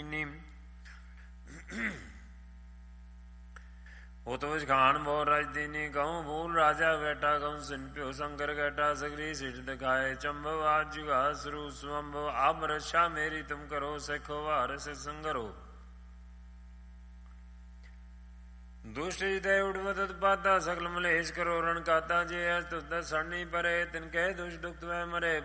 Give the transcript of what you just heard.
कीनी। उत विच खान मोर राज दीनी। कहूँ भूल राजा बैठा कहूँ सुन प्यो शंकर कैठा। सगरी सिट दिखाए चंबव आज जुगा सरू स्वंभव। अब रक्षा मेरी तुम करो सखो वार से संगरो। दुष्ट हृदय उड़वत पाता सकल मलेश करो रण काता। जे तुद सरणी परे तिनके दुष्ट दुख वह मरे।